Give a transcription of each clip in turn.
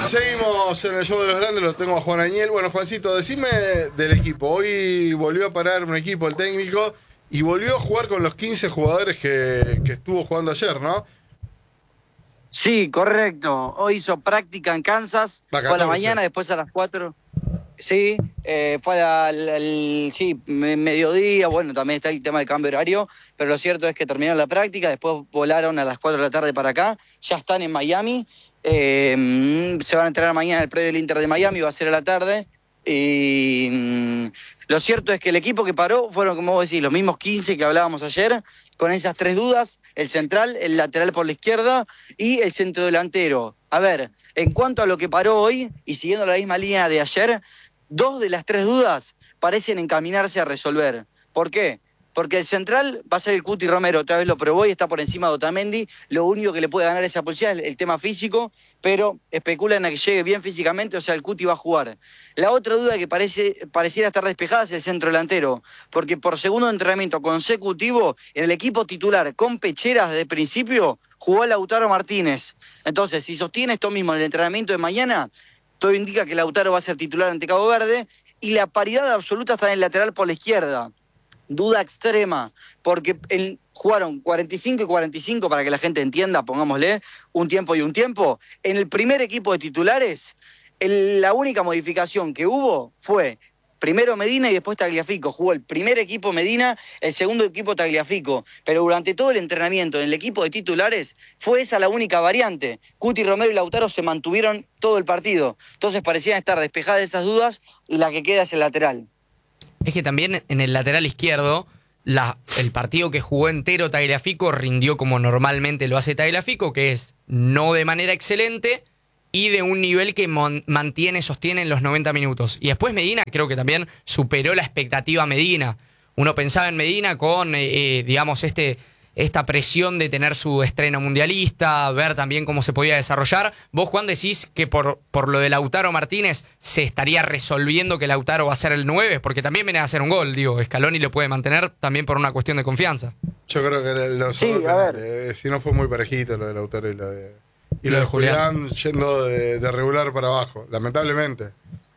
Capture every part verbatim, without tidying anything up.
Seguimos en el show de los grandes, lo tengo a Juan Añel. Bueno, Juancito, decime del equipo. Hoy volvió a parar un equipo, el técnico, y volvió a jugar con los quince jugadores que, que estuvo jugando ayer, ¿no? Sí, correcto. Hoy hizo práctica en Kansas, La fue a la mañana, después a las cuatro. Sí, eh, fue al, al sí, me, mediodía, bueno, también está el tema del cambio horario, pero lo cierto es que terminaron la práctica, después volaron a las cuatro de la tarde para acá, ya están en Miami, eh, se van a entrenar mañana en el predio del Inter de Miami, va a ser a la tarde, y mm, lo cierto es que el equipo que paró fueron, como vos decís, los mismos quince que hablábamos ayer, con esas tres dudas, el central, el lateral por la izquierda y el centrodelantero. A ver, en cuanto a lo que paró hoy, y siguiendo la misma línea de ayer, dos de las tres dudas parecen encaminarse a resolver. ¿Por qué? Porque el central va a ser el Cuti Romero, otra vez lo probó y está por encima de Otamendi. Lo único que le puede ganar esa pulsada es el tema físico, pero especulan a que llegue bien físicamente, o sea, el Cuti va a jugar. La otra duda que parece, pareciera estar despejada es el centro delantero, porque por segundo entrenamiento consecutivo, en el equipo titular con pecheras desde principio, jugó Lautaro Martínez. Entonces, si sostiene esto mismo en el entrenamiento de mañana, todo indica que Lautaro va a ser titular ante Cabo Verde, y la paridad absoluta está en el lateral por la izquierda. Duda extrema, porque el, jugaron cuarenta y cinco y cuarenta y cinco, para que la gente entienda, pongámosle, un tiempo y un tiempo. En el primer equipo de titulares, el, la única modificación que hubo fue primero Medina y después Tagliafico. Jugó el primer equipo Medina, el segundo equipo Tagliafico. Pero durante todo el entrenamiento en el equipo de titulares fue esa la única variante. Cuti, Romero y Lautaro se mantuvieron todo el partido. Entonces parecían estar despejadas esas dudas y la que queda es el lateral. Es que también en el lateral izquierdo, la, el partido que jugó entero Tagliafico rindió como normalmente lo hace Tagliafico, que es no de manera excelente y de un nivel que mon, mantiene, sostiene en los noventa minutos. Y después Medina creo que también superó la expectativa Medina. Uno pensaba en Medina con, eh, digamos, este... esta presión de tener su estreno mundialista, ver también cómo se podía desarrollar. Vos, Juan, decís que por, por lo de Lautaro Martínez se estaría resolviendo que Lautaro va a ser el nueve, porque también viene a hacer un gol, digo, Scaloni lo puede mantener también por una cuestión de confianza. Yo creo que los sí, otros, a ver. Eh, si no fue muy parejito lo de Lautaro y lo de, y lo lo de de Julián, Julián. yendo de, de regular para abajo, lamentablemente.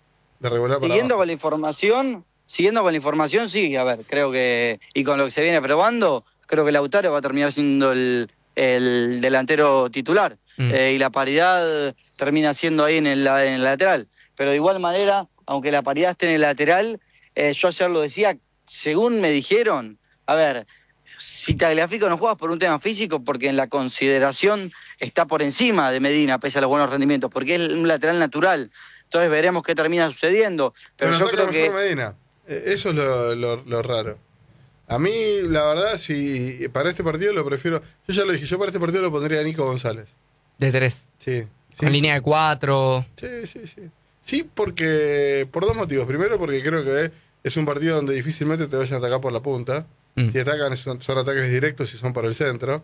De regular para Siguiendo abajo. con la información, siguiendo con la información, sí, a ver, creo que, y con lo que se viene probando, creo que Lautaro va a terminar siendo el, el delantero titular. Mm. Eh, y la paridad termina siendo ahí en el, en el lateral. Pero de igual manera, aunque la paridad esté en el lateral, eh, yo ayer lo decía, según me dijeron, a ver, si Tagliafico no juega por un tema físico, porque en la consideración está por encima de Medina, pese a los buenos rendimientos, porque es un lateral natural. Entonces veremos qué termina sucediendo. Pero, Pero yo creo que... Medina. Eso es lo, lo, lo raro. A mí, la verdad, si para este partido lo prefiero... Yo ya lo dije, yo para este partido lo pondría a Nico González. De tres. Sí. sí Con sí. línea de cuatro. Sí, sí, sí. Sí, porque... Por dos motivos. Primero, porque creo que es un partido donde difícilmente te vayan a atacar por la punta. Mm. Si atacan, son, son ataques directos y son para el centro.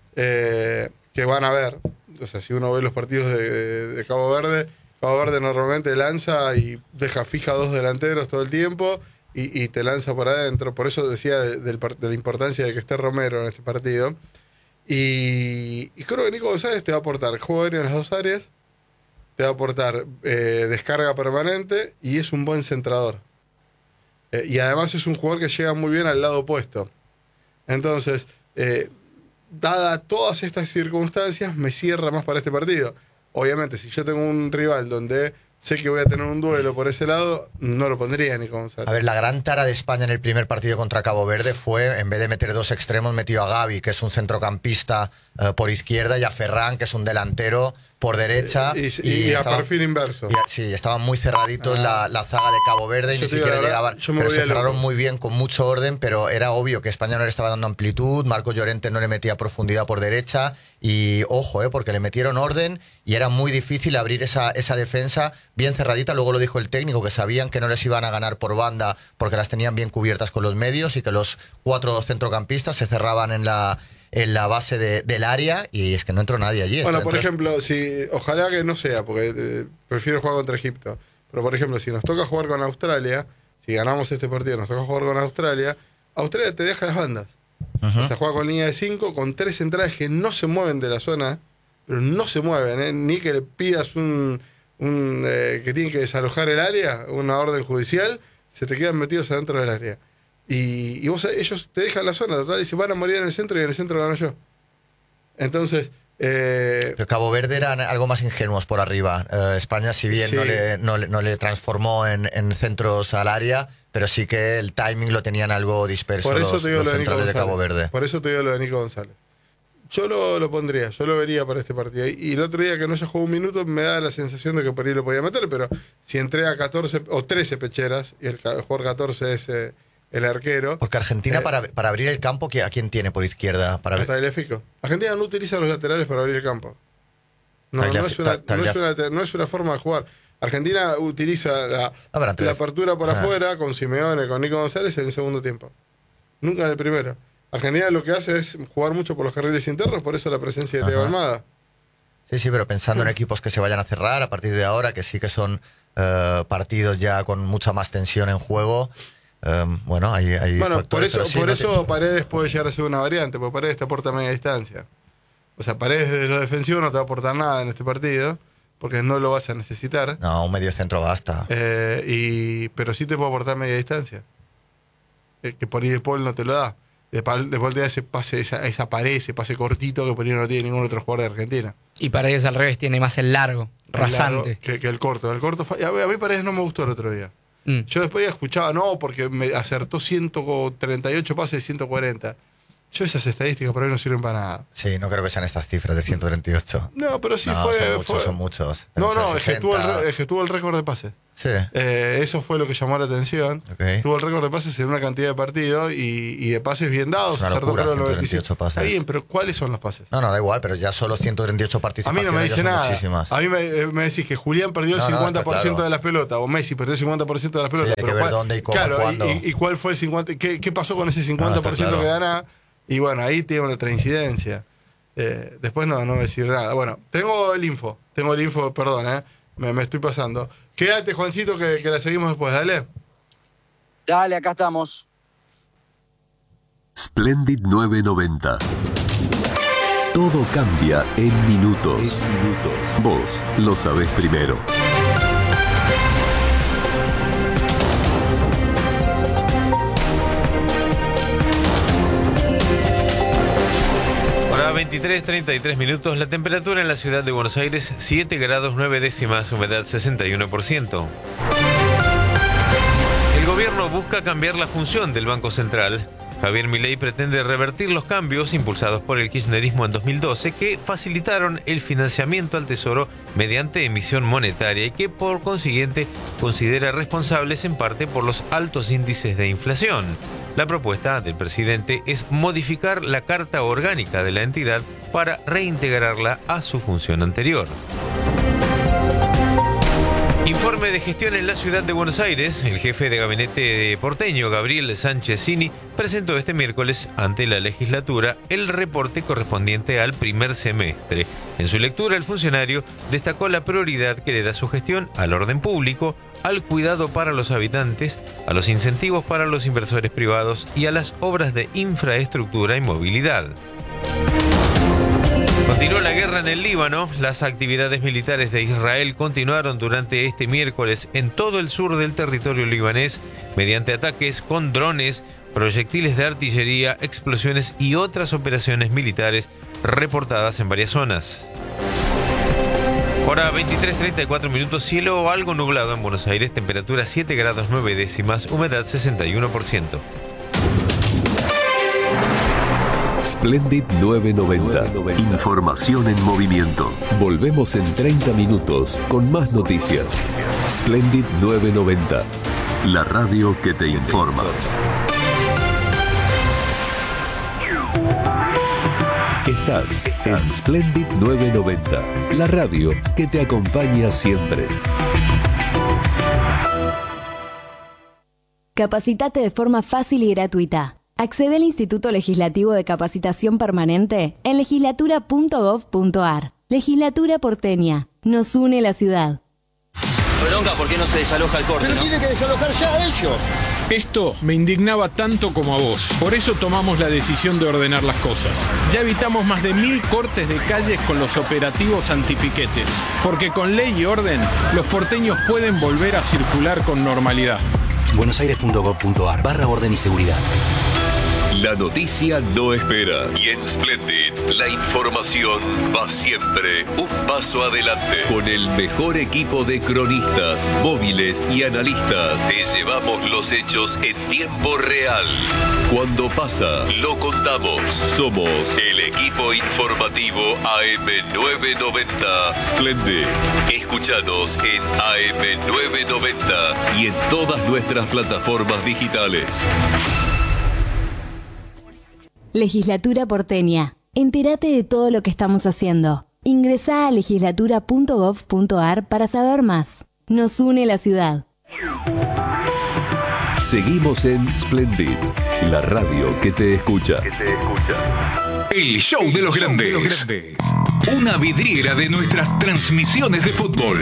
Eh, que van a ver. O sea, si uno ve los partidos de, de, de Cabo Verde... Cabo Verde normalmente lanza y deja fija dos delanteros todo el tiempo... Y, y te lanza por adentro. Por eso decía de, de, de la importancia de que esté Romero en este partido. Y, y creo que Nico González te va a aportar juego aéreo en las dos áreas, te va a aportar eh, descarga permanente y es un buen centrador. Eh, y además es un jugador que llega muy bien al lado opuesto. Entonces, eh, dada todas estas circunstancias, me cierra más para este partido. Obviamente, si yo tengo un rival donde... sé que voy a tener un duelo por ese lado, no lo pondría ni González. A ver, la gran tara de España en el primer partido contra Cabo Verde fue, en vez de meter dos extremos, metió a Gavi, que es un centrocampista eh, por izquierda, y a Ferran, que es un delantero por derecha. Y, y, y, y a estaba, perfil inverso. Y, sí, estaban muy cerraditos ah. la, la zaga de Cabo Verde y yo ni siquiera verdad, llegaban. Pero se cerraron muy bien, con mucho orden, pero era obvio que España no le estaba dando amplitud, Marcos Llorente no le metía profundidad por derecha, y ojo, eh, porque le metieron orden y era muy difícil abrir esa, esa defensa bien cerradita. Luego lo dijo el técnico, que sabían que no les iban a ganar por banda porque las tenían bien cubiertas con los medios y que los cuatro centrocampistas se cerraban en la... en la base de, del área, y es que no entró nadie allí. Bueno, por ejemplo, si ojalá que no sea, porque eh, prefiero jugar contra Egipto, pero por ejemplo, si nos toca jugar con Australia, si ganamos este partido, nos toca jugar con Australia, Australia te deja las bandas. Uh-huh. O sea, juega con línea de cinco, con tres centrales que no se mueven de la zona, pero no se mueven, ¿eh? Ni que le pidas un, un eh, que tienen que desalojar el área, una orden judicial, se te quedan metidos adentro del área. Y, y vos, ellos te dejan la zona, total, y se van a morir en el centro y en el centro gano yo. Entonces... Eh, Pero Cabo Verde eran algo más ingenuos por arriba. Eh, España, si bien sí. no, le, no, le, no le transformó en, en centros al área, pero sí que el timing lo tenían algo disperso por eso los, te digo los lo de centrales Nico de Cabo Verde. Por eso te digo lo de Nico González. Yo lo, lo pondría, yo lo vería para este partido. Y, y el otro día que no haya jugado un minuto me da la sensación de que por ahí lo podía meter, pero si entrega catorce o trece pecheras y el, el jugador catorce es... Eh, el arquero. Porque Argentina, eh, para, para abrir el campo, ¿a quién tiene por izquierda? Para a Tagliafico. Argentina no utiliza los laterales para abrir el campo. No, no, es una, no, es una, no es una forma de jugar. Argentina utiliza la, no, la apertura por Ajá. afuera con Simeone, con Nico González en el segundo tiempo. Nunca en el primero. Argentina lo que hace es jugar mucho por los carriles internos, por eso la presencia de Thiago Almada. Sí, sí, pero pensando en equipos que se vayan a cerrar a partir de ahora, que sí que son uh, partidos ya con mucha más tensión en juego... Um, bueno, hay, hay bueno, factores, por eso, sí, por no eso te... Paredes puede llegar a ser una variante, porque Paredes te aporta media distancia. O sea, Paredes desde lo defensivo no te va a aportar nada en este partido, porque no lo vas a necesitar. No, un medio centro basta. Eh, y, pero sí te puede aportar media distancia. Eh, que por ahí De Paul no te lo da. De Paul, de Paul te da ese pase, esa, esa pared, ese pase cortito que por ahí no tiene ningún otro jugador de Argentina. Y Paredes al revés tiene más el largo, el rasante. Largo que, que el corto. El corto a mí Paredes no me gustó el otro día. Mm. Yo después ya escuchaba, no, porque me acertó ciento treinta y ocho pases de ciento cuarenta. Yo esas estadísticas por ahí no sirven para nada. Sí, no creo que sean estas cifras de ciento treinta y ocho. No, pero sí no, fue... Son muchos, fue... son muchos. No, no, es que, tuvo el, es que tuvo el récord de pases. Sí. Eh, eso fue lo que llamó la atención. Okay. Tuvo el récord de pases en una cantidad de partidos y, y de pases bien dados. Es una locura, ciento treinta y ocho pases. Está bien, pero ¿cuáles son los pases? No, no, da igual, pero ya solo ciento treinta y ocho participaciones. A mí no me dice nada. Muchísimas. A mí me, me decís que Julián perdió el no, cincuenta por ciento no, claro. de las pelotas, o Messi perdió el cincuenta por ciento de las pelotas. Sí, hay pero que ver cuál, dónde y cómo, claro, cuándo. Y, y, y cuál fue el cincuenta por ciento? ¿Qué, qué pasó con ese cincuenta por ciento no, claro. que gana? Y bueno, ahí tiene otra incidencia. Eh, después no, no voy a decir nada. Bueno, tengo el info. Tengo el info, perdón, eh, me, me estoy pasando. Quédate, Juancito, que, que la seguimos después. Dale. Dale, acá estamos. Splendid nueve noventa. Todo cambia en minutos. En minutos. Vos lo sabés primero. veintitrés, treinta y tres minutos. La temperatura en la ciudad de Buenos Aires, siete grados nueve décimas, humedad sesenta y uno por ciento. El gobierno busca cambiar la función del Banco Central. Javier Milei pretende revertir los cambios impulsados por el kirchnerismo en dos mil doce que facilitaron el financiamiento al Tesoro mediante emisión monetaria y que por consiguiente considera responsables en parte por los altos índices de inflación. La propuesta del presidente es modificar la carta orgánica de la entidad para reintegrarla a su función anterior. Informe de gestión en la ciudad de Buenos Aires. El jefe de gabinete porteño, Gabriel Sánchez Cini, presentó este miércoles ante la legislatura el reporte correspondiente al primer semestre. En su lectura, el funcionario destacó la prioridad que le da su gestión al orden público, al cuidado para los habitantes, a los incentivos para los inversores privados y a las obras de infraestructura y movilidad. Continuó la guerra en el Líbano. Las actividades militares de Israel continuaron durante este miércoles en todo el sur del territorio libanés mediante ataques con drones, proyectiles de artillería, explosiones y otras operaciones militares reportadas en varias zonas. Hora veintitrés, treinta y cuatro minutos, cielo algo nublado en Buenos Aires, temperatura siete grados nueve décimas, humedad sesenta y uno por ciento. Splendid nueve noventa. Información en movimiento. Volvemos en treinta minutos con más noticias. Splendid nueve noventa. La radio que te informa. Estás en Splendid nueve noventa. La radio que te acompaña siempre. Capacitate de forma fácil y gratuita. Accede al Instituto Legislativo de Capacitación Permanente en legislatura punto gov punto ar. Legislatura porteña. Nos une la ciudad. Bronca, ¿por qué no se desaloja el corte? Pero ¿no? tienen que desalojar ya ellos. Esto me indignaba tanto como a vos. Por eso tomamos la decisión de ordenar las cosas. Ya evitamos más de mil cortes de calles con los operativos antipiquetes. Porque con ley y orden, los porteños pueden volver a circular con normalidad. buenosaires.gov.ar barra orden y seguridad. La noticia no espera y en Splendid la información va siempre un paso adelante. Con el mejor equipo de cronistas, móviles y analistas te llevamos los hechos en tiempo real. Cuando pasa, lo contamos. Somos el equipo informativo A M novecientos noventa Splendid. Escúchanos en A M novecientos noventa y en todas nuestras plataformas digitales. Legislatura porteña. Entérate de todo lo que estamos haciendo. Ingresá a legislatura punto gov punto ar para saber más. Nos une la ciudad. Seguimos en Splendid, la radio que te escucha. Que te escucha. El show de los grandes. De los grandes. Una vidriera de nuestras transmisiones de fútbol.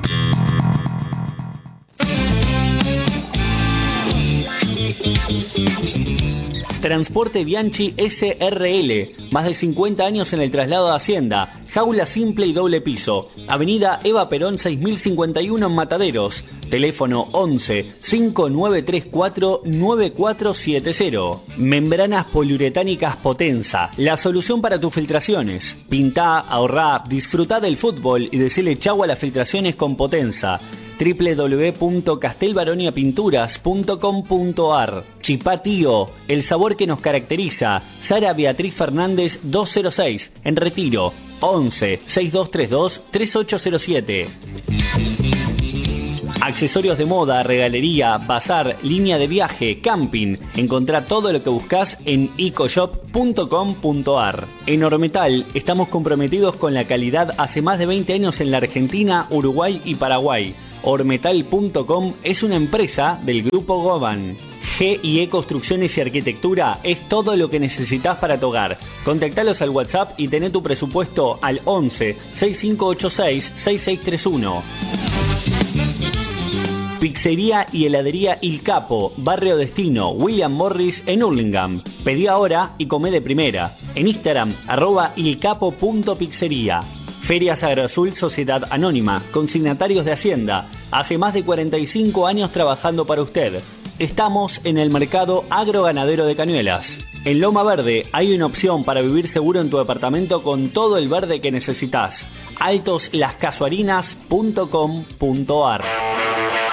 Transporte Bianchi S R L, más de cincuenta años en el traslado de Hacienda, jaula simple y doble piso, avenida Eva Perón seis mil cincuenta y uno en Mataderos, teléfono once, cinco nueve tres cuatro, nueve cuatro siete cero. Membranas poliuretánicas Potenza, la solución para tus filtraciones. Pintá, ahorrá, disfrutá del fútbol y decile chau a las filtraciones con Potenza. doble u doble u doble u punto castelbaroniapinturas punto com punto ar. Chipá Tío, el sabor que nos caracteriza. Sara Beatriz Fernández doscientos seis, en Retiro, once, seis dos tres dos, tres ocho cero siete. Accesorios de moda, regalería, bazar, línea de viaje, camping. Encontrá todo lo que buscas en ecoshop punto com punto ar. En Ormetal estamos comprometidos con la calidad hace más de veinte años en la Argentina, Uruguay y Paraguay. Ormetal punto com es una empresa del Grupo Goban. G y E Construcciones y Arquitectura es todo lo que necesitas para tu hogar. Contactalos al WhatsApp y tené tu presupuesto al once, seis cinco ocho seis, seis seis tres uno. Pizzería y heladería Il Capo, Barrio Destino, William Morris en Hurlingham. Pedí ahora y comé de primera. En Instagram, arroba ilcapo punto pizzería. Ferias Agroazul Sociedad Anónima, consignatarios de Hacienda. Hace más de cuarenta y cinco años trabajando para usted. Estamos en el mercado agroganadero de Cañuelas. En Loma Verde hay una opción para vivir seguro en tu departamento con todo el verde que necesitas. altos las casuarinas punto com punto ar.